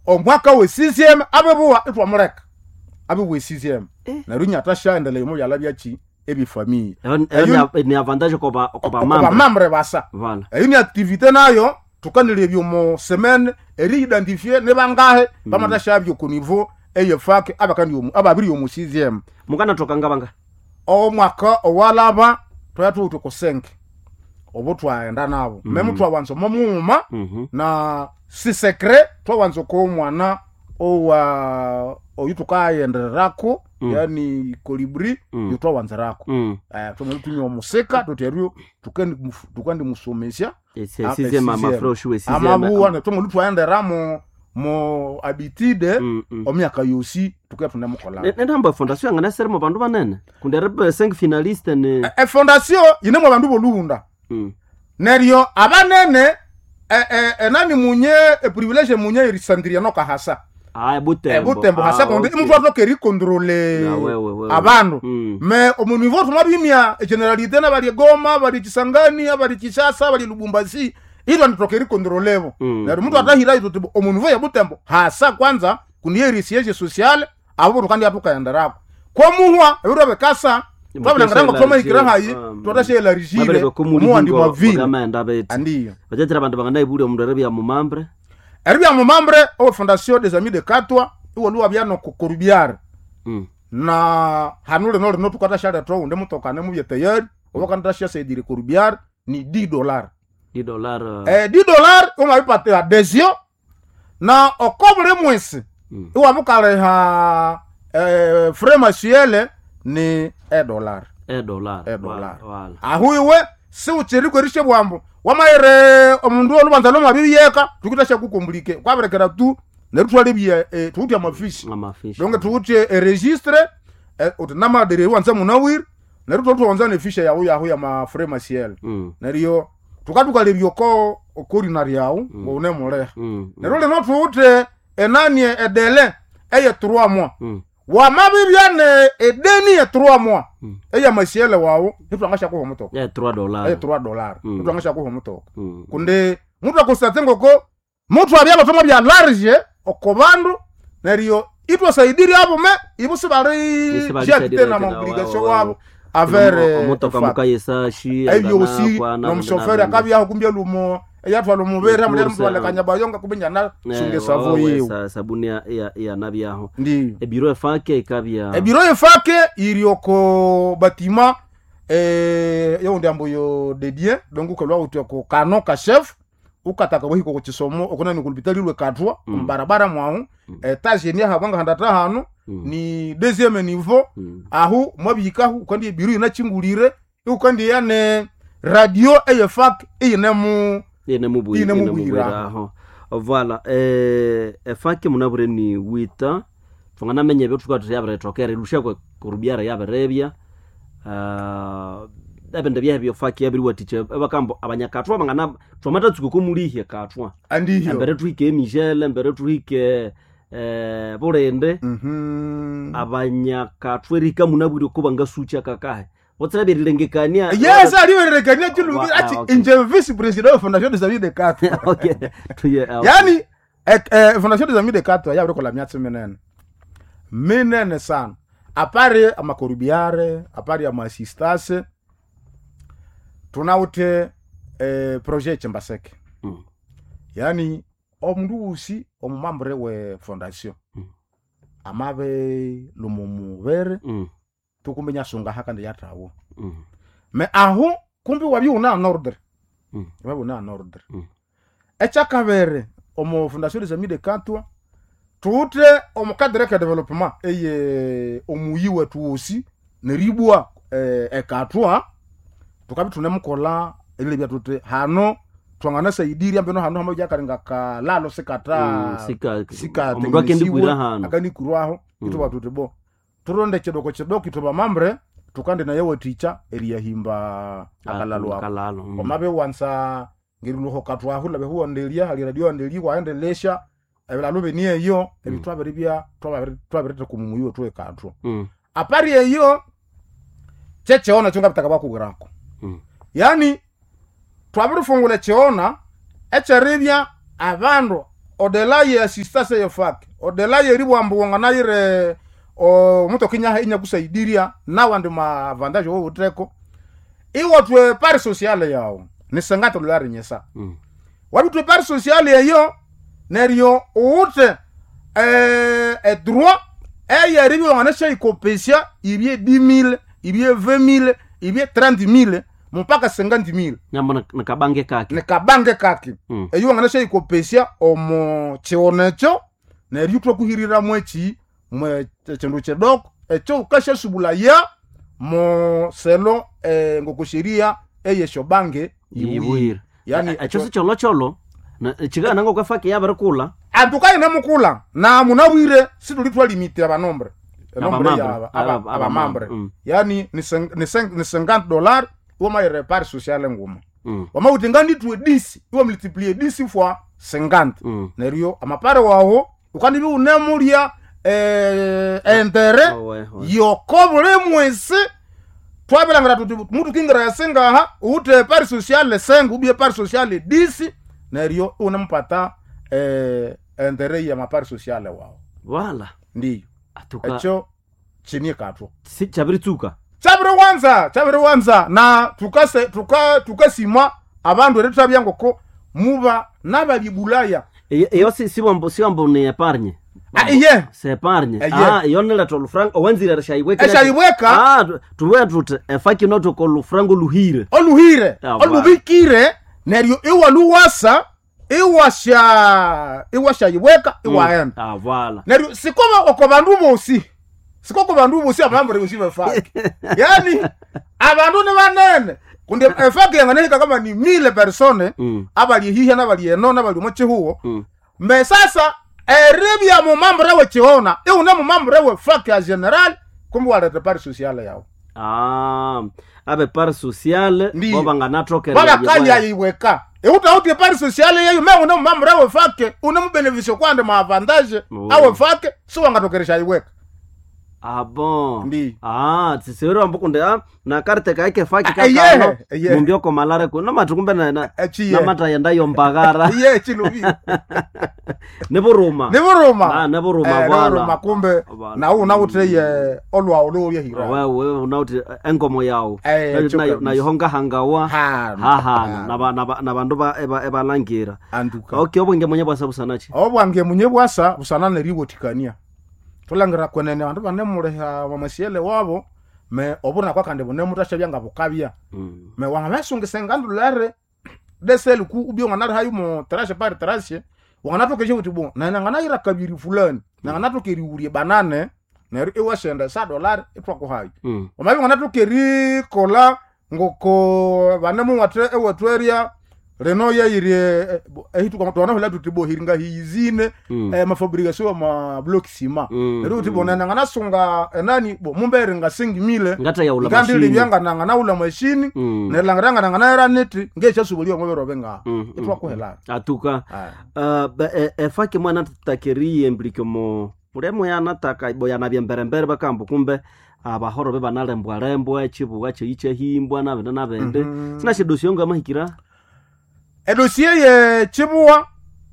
omwaka we CCM abebuwa itwamureka abebuwe CCM na runya tasha endele mu yalabya chi ebi famille ni avantage kwa mambre basa voilà une activité nayo tukanile byo mo semaine eri identifier ne bangahe bamatasha byo ku niveau eye fake abakandi yo ababiri yo mu CCM mukana tokanga banga omwaka owalaba twatu ko 5 obutwaenda nabo meme twawanzo momuma na si secret twawanzo ko mwana owa oyitukayenderako yani kolibri yutwawanzerako tumulutunyo museka tuterio tukandi musomesya sizema mafroshi we sizema amabuwa na tumulutwayenderamo mo habitude omyaka yosi tukatuna mukola ndamba fondation ngana sermo bandu banene kunderebe 5 finaliste ne fondation yinemo bandu bolunda neryo abanene nani munye privilege munye irisandria no kahasa butembo hasa konde mtu atoke contrôler abantu mais au niveau de mabimia generalité na bali Goma bali Kisangani bali Kishasa bali Lubumbashi ilo nitoke contrôler na mtu atahira ito au niveau ya butembo hasa kwanza kuniye siège social abo tukandi atuka yandarako kwa muhwa ebiro bekasa twabula ngarango toma ikira hayi twatashye la rigide muandi mavile andiyo bajetira bantu bangana ibuli omunderebi ya mumambre Erbi ya membre au Fondation des Amis de Katwa iwo luwa byano kukurubiar na hanule no tukata share to unde mutoka ne mubye tayari obakanda share sedire kurubiar ni $10 $10 on a pate adhesion na okobre mwese iwa mukale ha frais mensuel ni $1 voilà ahuiwe si ucheri kwerishe bwambo wamaire omundu olubanza mabibi yeka tukitasha kukomplike kwaberekera tu nerutwale bya tuti amafishi donc tuti registre utinama dere wanza munawir nerutwa tuanza ne fiche yawo ya ma frais mensuel neriyo tukatuka byoko okorinari yawo ngone mole nerole no tuti enani edele eye 3 mois wa mabibi ane edeni ya 3 mois eye mensuel wawo nitwangasha ko homoto $3 nitwangasha ko homoto kunde mutu akosatengo ko mutu abyaba toma bya large okobandu neriyo itwasaidiri abo me ibusibari jacte na obligation wabo avere motoka mukayesa shi ayo aussi no mchauffeur akabya kumbya lumo yatwa lumubera mudere mtu alekanya bayonga kubinya na sunge savo yewe sabuni ya nabyaho ndi ebiro efake ikabya ebiro efake irioko batima yo ndambo yo dédié donc ukolwa uteko kano ka chef ukataka bohiko ko chisomo okona ni kulipitali lwe katwa mbarabara mwaho etage ni habanga handata hano ni deuxième niveau ahu mwabikahu kandi ebiro ina chingulire ukandi yane radio efak inemu inemu voilà efake munabure ni 8 fungana menye byo tukatya yabre tokere lusha kwa kurubiara yaberebya ebende byabyo fake yabiri watiche abakambo abanyakatwa bangana twamata tsuko mulihe katwa andiyo mbere tuhike Michel mbere tuhike borende abanyakatwa rika munaburi ko bangasucha kakahe wotsera berilengekania yes ali berilengekania chilungi ati inje vice president Fondation des Amis de Katwa okay yani Fondation des Amis de Katwa yabiri ko la myatsi menene sana apare amakorubiare apare amassistance tunaute projet Chembaseke yani omundu usi omumambre we fondation amabe lumumubere tukumbenya sunga hakande yatawo me aho kumbi wabi una en ordre wabi una en ordre echakabere omo Fondation des Amis de Katwa tuute omukadre ka development eye omuyiwe tuosi neribwa ekatwa tukabitune mukola ebile bya tutte hano twangana saidiri ambeno hano hama byakaringa ka lalo sikata sika omubakendi kwira hano akani kurwaho ituba tutte bo turonde chedoko kitoba mambre tukande na yewe teacher eri yahimba akalalo omabe wansa ngiruho katwa hula be huwa ndelia hali radio ndelia waendelesha ebelalobe ni eyo ebitwabere bya twabere kumumuyo twe katwa apari eyo checheona chonga bitaka bakugirako yani twabere fungula cheona echerebya abandu odela ye assistance ye fak odela ye ribwambo wanganaire o muto kinya inya kusaidiria na wande ma avantage wo utreko iwo twe par sociale yao ni $50 nyesa wabi twe par sociale yo nerio ute droit ye ribi wanganisha ikopesia ibie 10,000 ibie 20,000 ibie 30,000 mpaka 50,000 nyamba nakabange kaki nekabange kaki eyo wanganisha ikopesia omo chionecho nerio twa kuhirira mwechi mwe chendu chedoko echo kasha subula ya mo selo ngokushiria eyesho bange yibuhira yani echo si cholo na chigana ngo kafaki yabere kula antukai namukula na munawire situlitwa limite abanombre nombre ya abamambre yani ni $50 wama repart social nguma wama utengani tu 10 iwa multiplier 10 fois 50 nerio amapare waho ukandi bi unemulia entere yokobule mwese twabelangara tutu mutu kingira yasenga ha ute par social 5 ubie par social 10 nerio unampata entere ya mapar social wao wala ndiyo atuka echo chini katwa si chabirituka chabire wanza na tukasima abandu eretabyango ko muba nababibulaya iyo si wambo ni epargne iye se epargne iyo nela tolu franco wenzira rashaiweka tuwe tute efaki noto ko lu franco luhire olubikire nerio iwa luwasa iwasha iweka iwaenda voilà nerio sikoma okobandu bosi abambre bosi bafaki yani abandu ne banene kunde efaki yanganeka kama ni 1000 personnes abali hihe na bali eno na bali moche huo me sasa erebia mu mambre we chiona iuna mu mambre we faki ya general kumbe wala repart social yao abe par social bobanga natroke baba kanya iweka uti par social yeyo me una mambre we faki una mu beneficio kwande ma avantage awe faki so wanga tokeresha iweka bon ndi tsisero ambukunde na karte kaike faki kakano mumbyo ko malare ko na matukumbe na mata yenda yombagara chilubi neboroma bwana makumbe na una utreye olwa olo yehira wewe unauti engomo yao na yohonga hangawa na bandu ba langira okay obwange munye bwasa busanachi obwange munye bwasa busanane ribotikania tulangira kwenene bandu banemuleha mamasiele wabo me obuna kwa kande bone mutasha byanga bukabya me wanga mesunge $50 desel ku ubyo ngana hayu mo trashe par trashe wanga natokeje utibo na ngana ira kabiri fulani na ngana tokeri urie banane na ewa shenda $100 itwa ko hayu omabi ngana tokeri kola ngoko banemu watre ewa tweria reno ya irie ehitu kwa tuwana hula tutibo hiringa hizine mafabrikasyo ma block sima ero utibo na ngana sunga nani bo mumbere nga 5,000 ngata ya ula machine ngandili byanga ngana ula machine ne langanga ngana era neti ngecha subulio ngobero benga itwa ko hela atuka efake mwana takerie implique mo muremo yana taka boyana byemberembere bakambu kumbe abahoro be banalembwa rembwa chibuwa chiche himbwa na bende sina shedosyo nga mahikira dossier ye chibuwa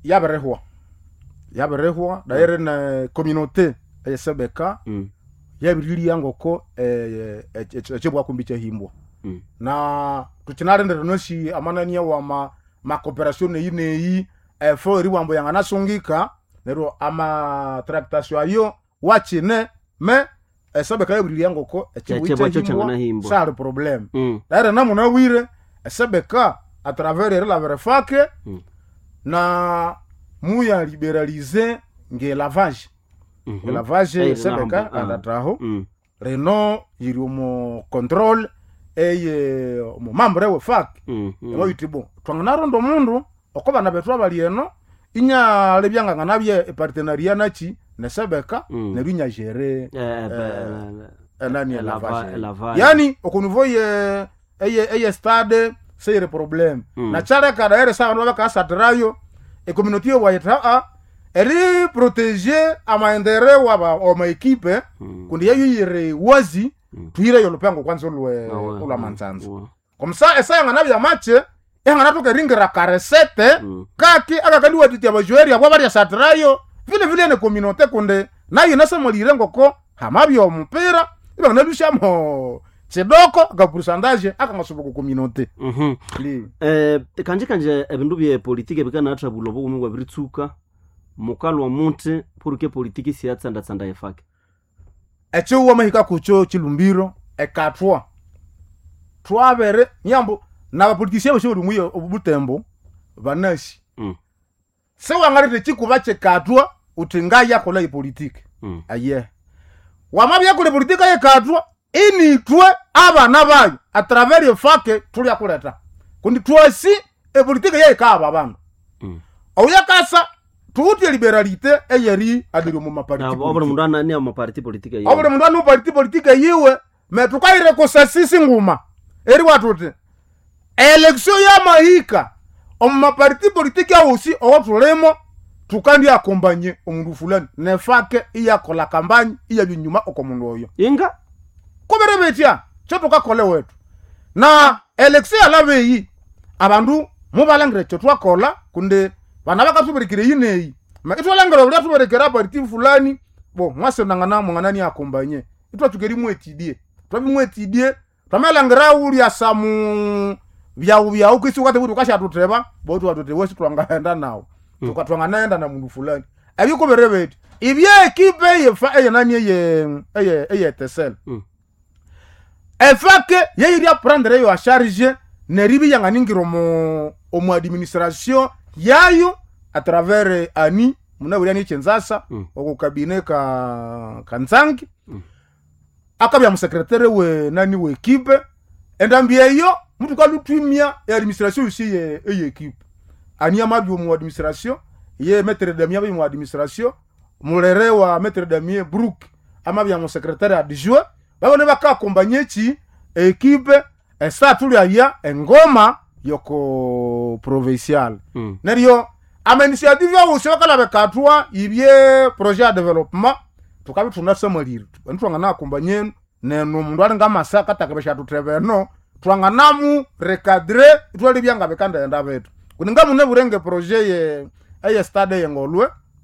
yaberehwa daire na communauté ya sebeka yabirili yango ko chibuwa kumbiche himbwa na tuchinare ndenoshi amanania wa ma coopération yi fo riwambo yanga nasungika nero ama tractation ayo wachine me sebeka yabirili yango ko chibuwa himbwa sare problème daire na muna wire sebeka à travers la verfake na muya libéraliser nge lavage lavage sebeka adatraho reno yirimo contrôle mo membre we fak ebo yitibo twangana ndo mundu okoba na betwa balieno inya lebyanga nganabye partenariat nachi ne sebeka ne binya gérer nani lavage yani okunvoye stade c'est le problème na chara kada ere sa ndo baka satrayo e communauté wa yeta eri protéger amaendere wa ma équipe kundi yire wazi tuire yo lupango kwanza lwe kula manzanzo comme ça esa ngana bya match ehangana tukeringira karesete kaki akakandiwa titia bajueri abo bari satrayo vile ne communauté kunde nayo nasemolire ngoko hamabyo omupira ibana lushamo chedoko akapurusandaje akangasoboka ku communauté kanje ebindu bye politique bikana atrabulo bo mwe biritsuka mukalwa munte porque politique siyatsanda tsanda yefake echo wa mahika kucho chilumbiro ekatwa twabere nyambo na politiciens bashobora muyo obutembo banashi se wangarite chikubache katwa utingaya kola ipolitike aye wamabya kule politika ye katwa ini twe abana bayo a travers yefake tuli akuleta kundi twasi e politika ye kaba abantu oya kasa tuuti liberalité eyeri adiro mu maparti obure mundu anani mu maparti politika yiwe obure mundu anu parti politika yiwe me tukaire ko sasisi nguma eri watuti election ya mahika omumaparti politika aussi owatulemo tukandi akombanye omundu fulani nefake iyakola kampanye iya binyuma okomundu oyo inga kubere betia cyo tukakole wetu na election alabe yi abandu mubalangire cyo twakola kunde bana bakasubirikire yineyi ma itwalangire uri atuberekera parti fulani bo mwase nangana mwanani akombanye itwachukeri mwetidie twamelangira uri asamu bya ukisi ukate butu kasha tuteba bo twatote wese twanganda nawo tukatwanganaenda na mundu fulani abiko berebeti ibye equipe ye nani ye tesel efake ye iria prendre yo a charge ne ribi yanga ningiro mu administration yayo à travers ani muna buriani chenzasa oko cabinet ka Nzangi akabya mu secrétaire we nani we equipe endambie yo mutu kalutumia ya administration aussi ye equipe ani amabyo mu administration ye maître Damien mu administration mulere wa maître Damien Brook amabya mu secrétaire adjoint babone baka accompagner chi equipe esa tuli aya engoma yoko provincial nerio ama initiative ya usokala bekatwa ibye projet de développement tukabi tunasemolire ntwanga na accompagner neno mundu ali ngamasaka takabesha tutreveno twanganamu recadrer twali byanga bekanda enda betu kuninga mune burenge projet ye stade yengolwe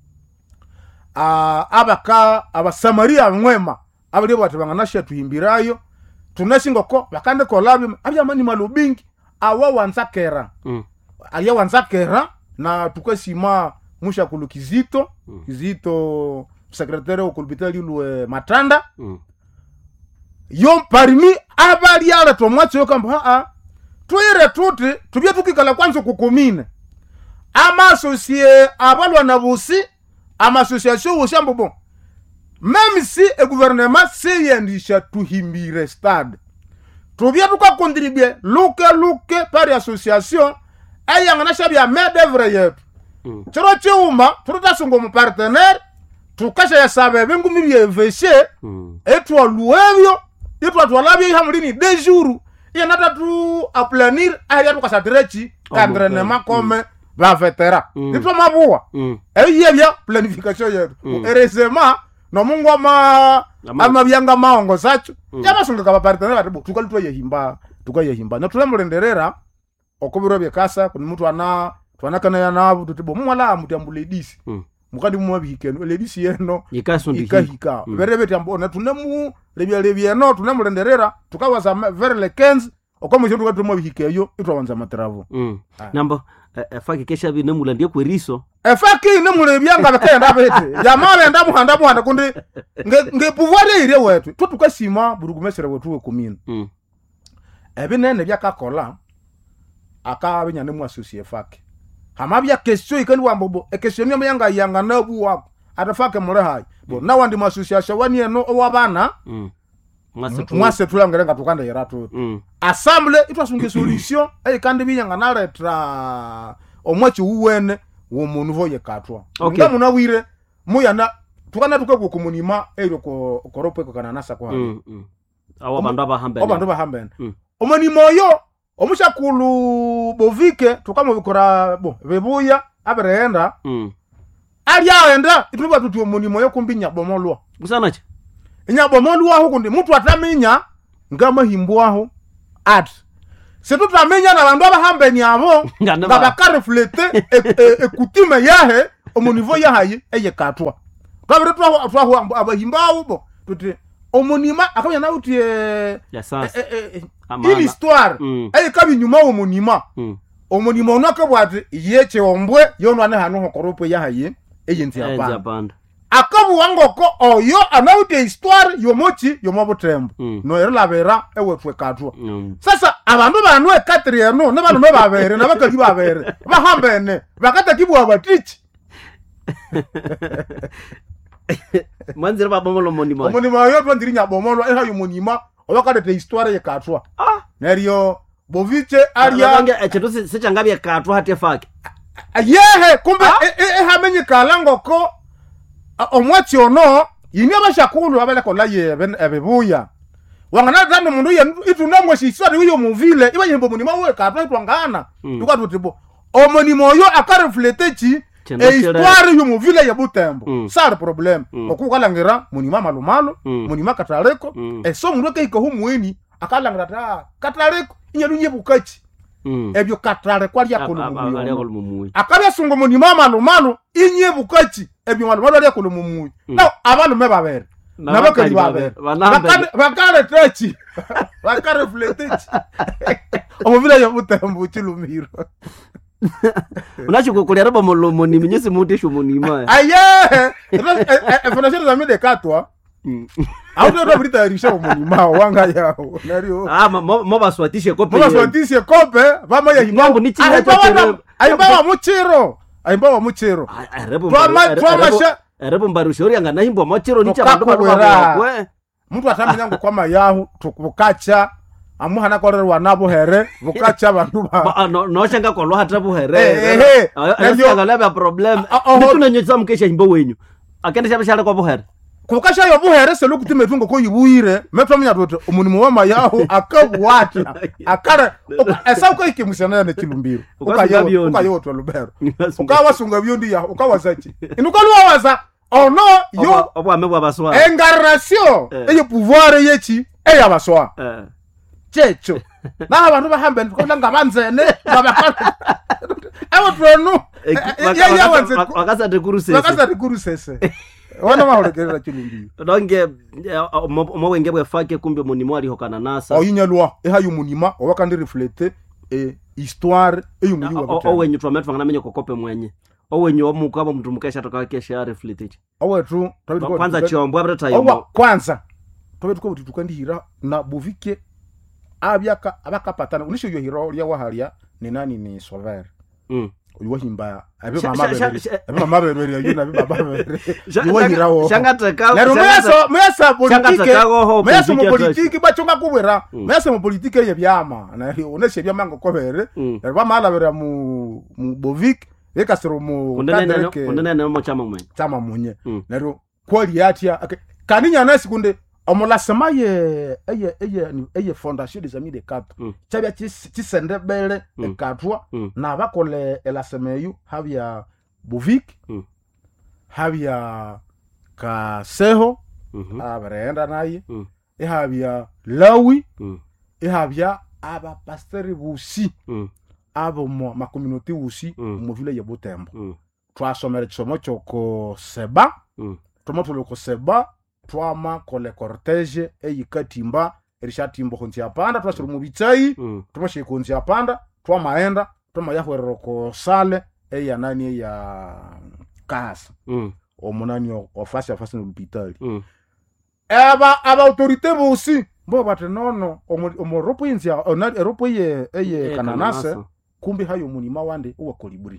abasamaria mwema abali batu banganasha tuhimbirayo tunashingoko bakande kolabi abya mani malubingi awa wanzakera aya wanzakera na tukasima musha kulukizito kizito secrétaire au kulbitali lwe matanda yo parmi abali ala tomwatso yo kamba tuyire tuti tubye tukikala kwanza kukomine ama associé abalwa na busi ama association oshambo bon même si le gouvernement seyendisha tuhimbire stade tubye tukakontribue luke par association ayanga shabya main d'œuvre yetu chero cheuma tutasungo mu partenaire tukasha ya sabe bengumi bye veshe etwa luwebyo itwa twalabye hamulini de jour yenata tu a planir aya tukasadrechi entraînement comme va veteran itwa mabuwa eyebya planification yetu heureusement no mungu ama byanga maongo sacho yabasunga ka partenaire atibo tukalitwa yehimba na tulemulenderera okubiro byekasa kuni mutu twanakana ya nabu tutibo mwala mutambule disi mukadi mu mabikeno ledisi yeno ikahika berebe tambona tunemu lebyeno tunemulenderera tukawaza vers le 15 okomo cyo tukatu mabikeyo itwabanza matravo namba efaki kesha bi nemulandie kweriso efaki nemulebyanga bakenda bete jamale ndamuhanda muhanda kundi nge pouvoir ire wetu tukasima burugumesere wetu we komine ebinene byakakola akabinyane mu associé fake hamabya question ikani wambobo question yanga na buwa atafake mure hayi bo na wandi mu association wani eno owabana mwase tulangerenga tukanda yeratu assemble itwasunge solution kandi binyanga na letra omwachi uwene wo munuvo yekatwa ngamu na wire muyana tukana tukako komunima ero ko korope ko kananasa kwa awo bandu bahambene omani moyo omushakulu bovike tukamubikora bebuya aberenda ali aenda ituba tutu omani moyo kumbinya bomolwa busanache inya bomolwa ho kundi mutu ataminya ngama himbo aho at situtamenya na bandu abahambeni abo ngabakareflete ekutime yahe omunivo yahaye eyekatwa kabiri twaho abahimbawo bo tuti omunima akamenya na uti ili histoire eyekabi nyuma omunima omunima onakabwate yeche ombwe yonwane hanu hokoropo yahaye eyenzi abanda akabu wangoko oyo anauti histoire yomochi yomobutembo no erlavera ewetwe katwa sasa abantu banu ekatri eno ne banu babere na bakali babere bahambene bakata kibwa batichi manzira babomolo monima yo twandirinya bomolo eha yomonima obakadete histoire yekatwa neryo boviche aria banga echeto sechangabe katwa hate fake yehe kumbe ehamenye kalangoko omwati ono yini abashakulu abaleko laye ebebuya wangana dano mundu ye itunamwe siswari uyo muvile iba yembo munima we katwa twangana tukatutibo omonimo yo akareflete chi histoire yo muvile ya Butembo sar problem okukalangira munima malumalo munima kataleko eso mundu keiko humweni akalangira ta kataleko inyalunye bukachi ebyo katale kwa lya kolumumu akabya sungo munima malumalo inye bukachi ebyo malumalo lya kolumumu no abalume babere nabakali babere bakale techi bakare fletechi omuvile ya Butembo chilumiro unachikukulia robo molomoni minyesi mutisho monima aye fondation za mide katwa auto ndo brita risha monima wanga yao nario mo baswatishe kope vama ya himambo ni chinga cha aimbawa muchero rebo mbarushori anga nahimbo mochero ni cha bandu bakwe mtu atamenya kwa mayahu tukukacha amuhana korerwa nabo here bukacha bandu ba no shanga kolwa hata buhere ayo ngala problem nitunanyeza mukesha himbo wenyu akende shabashara kwa buhere kukasha yo buhere selo kutime tungo ko yibuire metwa toto umunimo wa mayaho akabwata akara esa ko ikimusana ne chilumbiro ukayo to lubero ukawa sunga byondi ya ukawazachi inukalwa waza ono yo obwamebwa baswa engarnation eye pouvoir yechi eya baswa checho na abantu bahambe ndikola ngabanzene babakala ewo trono wakasate kurusese wana maholekerera chilumbiro donge omwenge bwefake kumbe munimo ali hokana nasa oyinyalwa ehayo munima owakandi reflete histoire eyumunima owenyu twametwa ngana menyo kokope mwenye owenyu omukabo mtu mukesha tokakesha reflete owetu kwanza chombo abrata yombo kwanza tobetuko tukandihira na buvike abakapatana unisho yo hiro lya wahalia ni nani ni Solver uliwa himba abe mama bere yuna baba bere uliwa hirawo shangateka lero meso politiki bachonga kubera meso mu politiki ye byama na uneshe byama ngo kobere lero bamala bere mu bovik ekasero mu kandereke unene mo chama munye lero kwali yatia kaninya na sekunde omulasema eye fondation des amis de Cap chabya chisende bele ekatwa na bakole elasemeyu habya Buvik habya Kaseho abarenda naye ehabya Lawi ehabya aba pasteur busi abo ma communauté busi mu vile ya Butembo twasomera chisomo choko Seba tomotolo ko Seba twama kole cortege eyikatimba erishatimbo konti apanda twashuru mu bichai tumashe konti apanda twamaenda twamahwerero ko sale eya nani ya kasa omunani ofasi no hospital aba autorité bosi mbo batenono omoropo inzia onali eropo eye kananase kumbi hayo munima wande uwa koliburi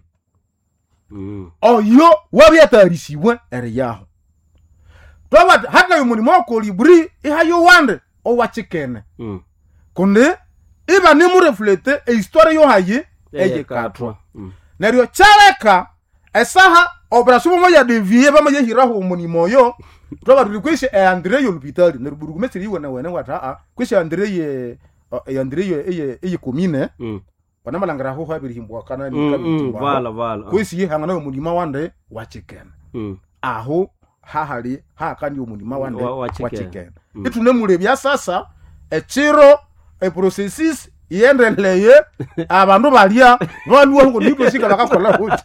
oyo wabyatarisibwe eriyaho twaba hata yumunimo ko libri ihayo wande o wachikene kunde iba ni mu reflete histoire yo haye eye katwa neryo chareka esaha operation mo ya devie ba maye hiraho umunimo yo twaba tulikweshe Andre yo hospital neruburu mesiri iwe na wene wata kweshe Andre eye commune wana malangara ho habiri himbwa kana ni kabiti vala kweshe hangana umunimo wande wachikene aho hahali hakandi umunima wande wachikene itune mulebya sasa echiro processus iendeleye abandu balya balwa ngo nipo sika bakakola kuti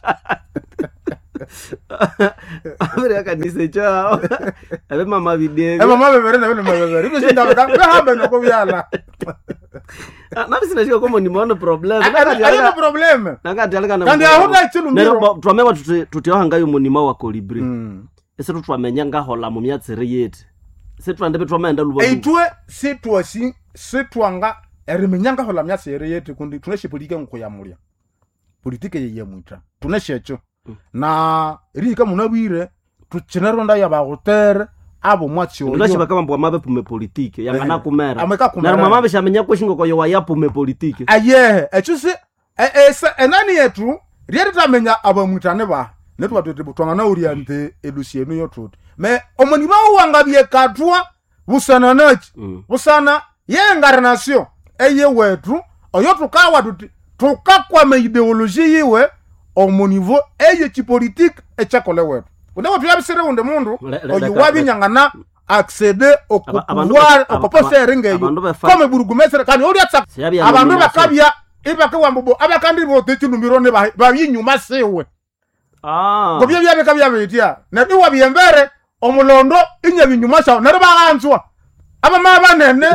abere akanise chao abe mama video mama bebere na bene mabebere ipo sinda bakamba noko byala nabi sinashika komo ni mono problem nanga problem nanga alika kandi ahuta chilumiro twameba tutiohanga yo munima wa kolibri ese tutwamenya ngahola mu myatsere yeti se twandebe twamenda luba eitwe sitwasi sitwanga erimenyanga hola myatsere yeti kundi tunashipulike nkoyamulya politike yeye mwita tunashecho na rika munabwire tucheneronda ya bagotere abo mwatsi oyo tunashiba kama mbwa mabe pume politike yangana kumera na mama mabe shamenya kweshingo ko yowa yapume politike aye echusi enani yetu riere tamenya abamwitane ba netu batete butwanga na oriente elusienu yotuti me omonima wangabye katwa busana nachi busana yengarnation eye wetu oyo tukawa tukakwa me ideologie yiwe au niveau eye chi politique echakole wetu unawo tuyabisire unde mundu oyo wabinyangana accéder au pouvoir au poser ngeyo comme burugumesere kandi uri atsa abandu bakabya ibake wambubo abakandi bote chilumiro ne bayinyuma sewe ngobye byabekabya bitia na biwa byembere omulondo inye binyuma sha nare baganzwa abama banene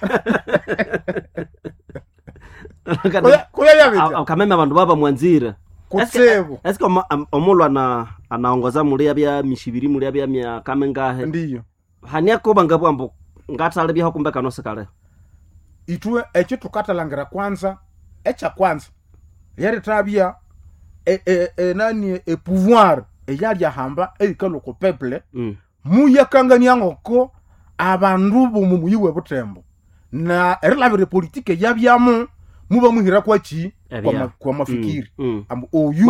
kuya yabitia akameme abandu baba mwanzira kusebu eske omulwa anaongoza muri bya mishibiri muri bya mya kamengahe ndiyo hania ko bangabwambo ngatale bya kumbe kanosekale itwe echi tukatalangira kwanza echa kwanza yari tabia nani pouvoir yali hamba ekalo ko peuple muya kangania ngoko abandu bumuyiwe butembo na erlavire politique yabyamo muba muhira kwa chi kwa mafikiri ambu oyu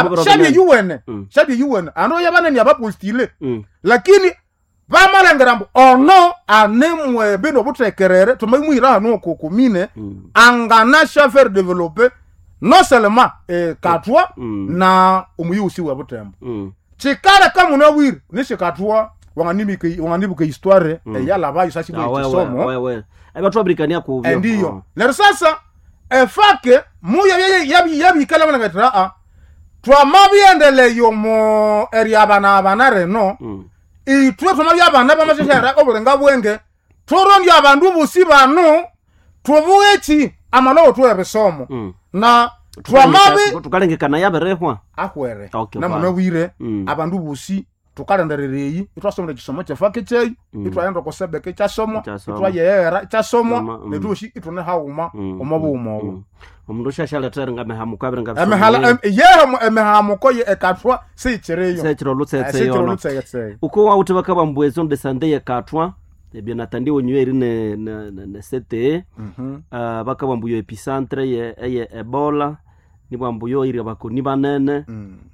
shabi yuwene ano yabana ni abapostile lakini bamalangarambo ono anemwe bino butekerere tumayimuhira hano kokomine angana faire développer non seulement katwa na umuyusi wa butembo chikara kama unawiri nishikatwa wanganibuke histoire ya labayo sasi bwe somo aba tuabrikania ku ndiyo lero sasa efake muya yabi kala mwana gatra twa mabiendele yo mo area bana reno itwe twa mabiyabana bamashashara obulenga bwenge torondi abandu busibano tubueki amalo twa besomo na twa mabi tukalengekana yaberehwa ahwere na munawire abandu busi tukalenderereyi itwasomera kisomo cyafake cyeyi itwayenda ko sebeke cyasomo itwayera cyasomo netushi itune hauma omabumo omundu shashala tserenga mehamukabere ngabe emehala emehamuko ye ekatwa sichireyo sechiro lutsetse uko wa utebaka bambwezo ndesande ye katwa ebyo natandi onyweri ne sete bakabambuyo epicentre ye Ebola ni bambuyo iri bakoni banene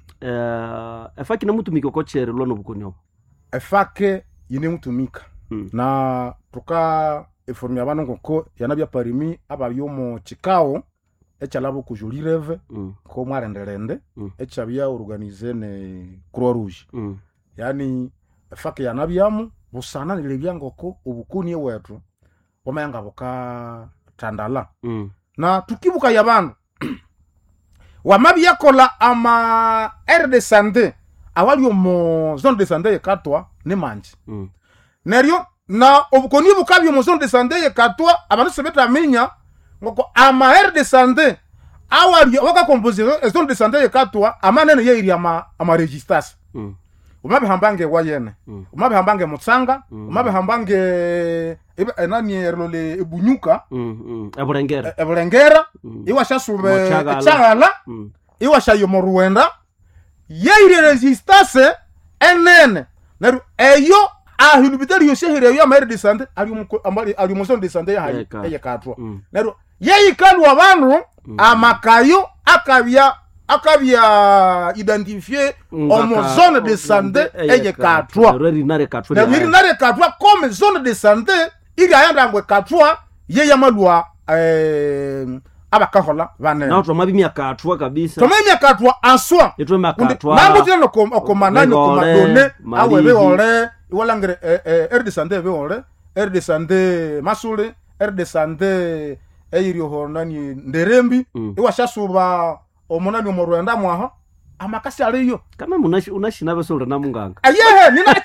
efake na mutumika ko chere lono bukonyo efake yine mutumika na tuka informer abantu ko yanabya parimi ababyo mu chikao echalabo kujulireve ko mwarenderende echabya organiser ne Croix Rouge yani efake yanabyamu busana nilebyango ko ubukuni wetu wamayanga boka tandala na tukibuka yabantu wamabyakola ama aire de santé awali mo zone de santé yekatwa ne manji neryo na obukoni bukabyo mo zone de santé yekatwa abantu sebeta minya ngoko ama aire de santé awali waka composer zone de santé yekatwa amanene yeiri ama registration umabe hambange wayene umabe hambange mutsanga umabe hambange nani erlole ebunyuka eburengera iwasha sube chagala iwasha yomoruenda yeire resistance enene neru eyo ahilubitari yosehire yo amere de santé ali mo zone de santé ya hayi eyekatwa neru yeyikalu abantu amakayo akabya identifier en zone de santé eyekatwa rinare katwa comme zone de santé iri ayanda ngwe katwa yeyamalwa abakahola banene na utwa mabimya katwa kabisa tomemya katwa aswa etwe makatwa nangu tino komanani komadone awebe ole iwalangere aire de santé be ole aire de santé masule aire de santé eyiriho nani nderembi iwashasuba omunani omurwenda mwaha amakasi aliyo kama unashina besore na munganga ayehe nina